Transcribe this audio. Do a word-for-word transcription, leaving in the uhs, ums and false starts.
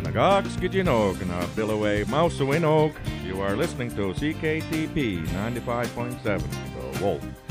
Nagaks Gijinog na Billaway Mausawinog. You are listening to C K T P ninety-five point seven, The Wolf.